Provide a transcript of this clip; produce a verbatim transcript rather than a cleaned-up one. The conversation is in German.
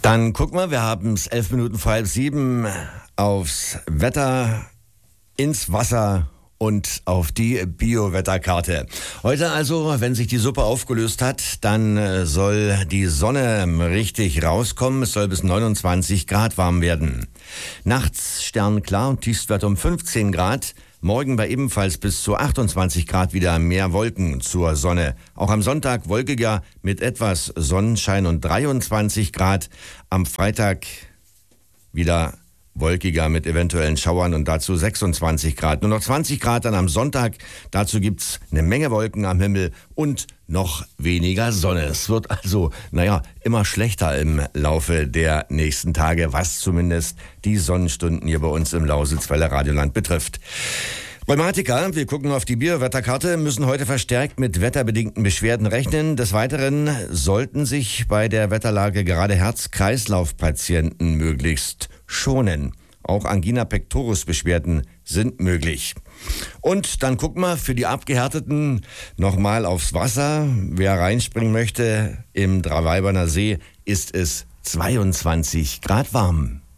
Dann guck mal, wir haben es elf Minuten vor halb sieben aufs Wetter, ins Wasser und auf die Bio-Wetterkarte. Heute also, wenn sich die Suppe aufgelöst hat, dann soll die Sonne richtig rauskommen. Es soll bis neunundzwanzig Grad warm werden. Nachts sternklar und Tiefstwert um fünfzehn Grad. Morgen bei ebenfalls bis zu achtundzwanzig Grad wieder mehr Wolken zur Sonne. Auch am Sonntag wolkiger mit etwas Sonnenschein und dreiundzwanzig Grad. Am Freitag wieder wolkiger mit eventuellen Schauern und dazu sechsundzwanzig Grad. Nur noch zwanzig Grad dann am Sonntag. Dazu gibt's eine Menge Wolken am Himmel und noch weniger Sonne. Es wird also, naja, immer schlechter im Laufe der nächsten Tage, was zumindest die Sonnenstunden hier bei uns im Lausitz-Welle Radioland betrifft. Rheumatiker, wir gucken auf die Bio-Wetterkarte, müssen heute verstärkt mit wetterbedingten Beschwerden rechnen. Des Weiteren sollten sich bei der Wetterlage gerade Herz-Kreislauf-Patienten möglichst schonen. Auch Angina pectoris-Beschwerden sind möglich. Und dann gucken wir für die Abgehärteten nochmal aufs Wasser. Wer reinspringen möchte, im Dreiweiberner See ist es zweiundzwanzig Grad warm.